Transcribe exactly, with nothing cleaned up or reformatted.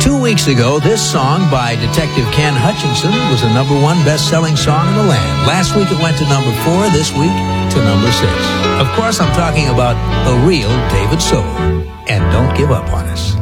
Two weeks ago, this song by Detective Ken Hutchinson was a number one best-selling song in the land. Last week it went to number four, this week to number six. Of course, I'm talking about the real David Soul. And Don't Give Up on Us.